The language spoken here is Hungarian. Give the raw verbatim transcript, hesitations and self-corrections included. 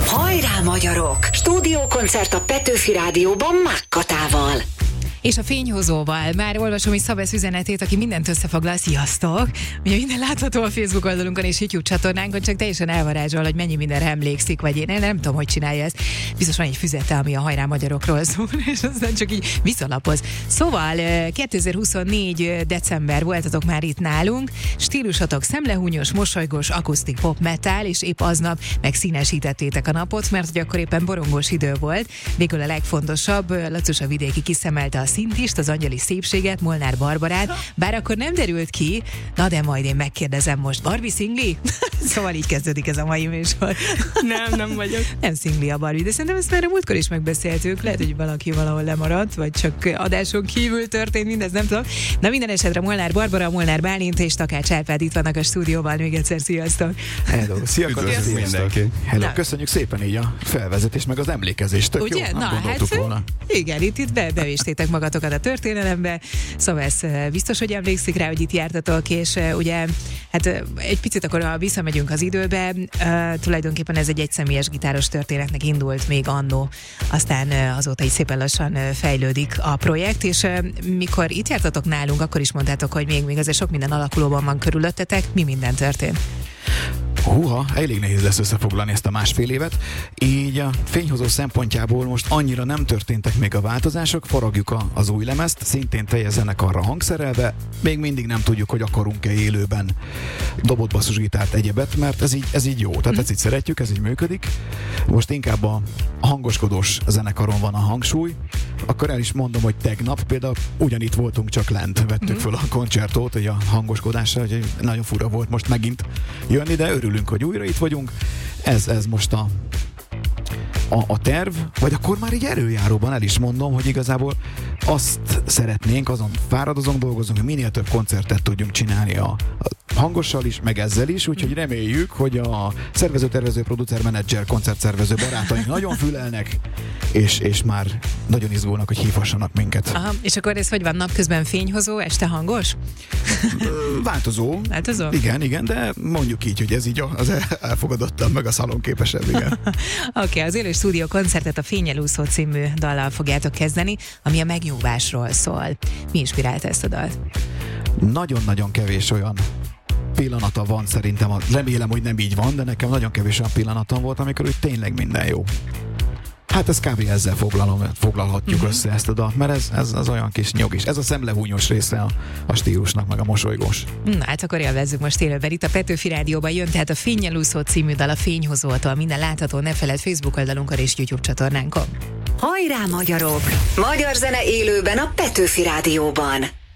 Hajrá magyarok! Stúdiókoncert a Petőfi Rádióban Mákkatával. És a fényhozóval. Már olvasom is Szabesz üzenetét, aki mindent összefoglal. Sziasztok! Ugye minden látható a Facebook oldalunkon és YouTube csatornánkon, csak teljesen elvarázsol, hogy mennyi mindenre emlékszik, vagy én, én nem tudom, hogy csinálja ezt. Biztos van egy füzete, ami a Hajrá magyarokról szól, és aztán csak így visszalapoz. Szóval kétezer-huszonnégy december voltatok már itt nálunk, stílusotok szemlehúnyos, mosolygós, akusztik pop metal, és épp aznap megszínesítettétek a napot, mert hogy akkor éppen borongós idő volt. Végül a legfontosabb, Lacus a vidéki kiszemelte a szintist, az angyali szépséget, Molnár Barbarát, bár akkor nem derült ki, na de majd én megkérdezem most, Barbie szingli? Szóval így kezdődik ez a mai műsor. Nem, nem vagyok. Nem szingli a Barbie, de szerintem ezt már a múltkor is megbeszéltük, lehet, hogy valaki valahol lemaradt, vagy csak adáson kívül történt mindez, nem tudom. Na minden esetre Molnár Barbara, Molnár Bálint és Takács Árpád itt vannak a stúdióban, még egyszer sziasztok. Hello, sziasztok mindenki. Hello, Na. köszönjük szépen így a felvezetést, meg az emlékezést. Tök Ugye? jó, Na, gondoltuk hát, volna. Igen, itt, itt be, bevéstétek magatokat a történelembe, szóval ez biztos, hogy emlékszik rá, hogy itt jártatok, és uh, ugye, hát uh, egy picit akkor, ha visszamegyünk az időbe, uh, tulajdonképpen ez egy egyszemélyes gitáros történetnek indult még annó, aztán uh, azóta így szépen lassan uh, fejlődik a projekt, és uh, mikor itt jártatok nálunk, akkor is mondtátok, hogy még, még azért sok minden alakulóban van körülöttetek, mi minden történt? Húha, elég nehéz lesz összefoglalni ezt a másfél évet. Így a fényhozó szempontjából most annyira nem történtek még a változások, faragjuk a, az új lemezt, szintén teljes zenekarra hangszerelve, még mindig nem tudjuk, hogy akarunk-e élőben dobott basszusgitárt, egyebet, mert ez így, ez így jó, tehát mm. ezt így szeretjük, ez így működik. Most inkább a hangoskodós zenekaron van a hangsúly, akkor el is mondom, hogy tegnap például ugyanitt voltunk, csak lent vettük mm. föl a koncertót, hogy a hangoskodásra, hogy nagyon fura volt most megint jönni, de örülünk, hogy újra itt vagyunk. Ez, ez most a, a, a terv, vagy akkor már így előjáróban el is mondom, hogy igazából azt szeretnénk, azon fáradozunk, dolgozunk, hogy minél több koncertet tudjunk csinálni a, a hangossal is, meg ezzel is, úgyhogy reméljük, hogy a szervező, tervező, producer, menedzser, koncertszervező barátaink nagyon fülelnek, és, és már nagyon izgulnak, hogy hívhassanak minket. Aha, és akkor ez hogy van, napközben fényhozó, este hangos? Változó. Változó? Igen, igen, de mondjuk így, hogy ez így az elfogadottan, meg a szalonképesebb, igen. Oké, okay, az élő stúdió koncertet a Fénnyel úszó című dallal fogjátok kezdeni, ami a megnyugvásról szól. Mi inspirálta ezt a dalt? Nagyon-nagyon kevés olyan pillanata van szerintem, remélem, hogy nem így van, de nekem nagyon kevés olyan pillanatom volt, amikor úgy tényleg minden jó. Hát ezt kb. Ezzel foglalom, foglalhatjuk uh-huh. össze ezt a dalt, mert ez, ez az olyan kis nyugis. Ez a szemlehúnyos része a, a stílusnak, meg a mosolygós. Na hát akkor élvezzük most élőben. Itt a Petőfi Rádióban jön, tehát a Fénnyel úszó című dal a fényhozótól. Minden látható, ne feledd Facebook oldalunkon és YouTube csatornánkon. Hajrá magyarok! Magyar zene élőben a Petőfi Rádióban.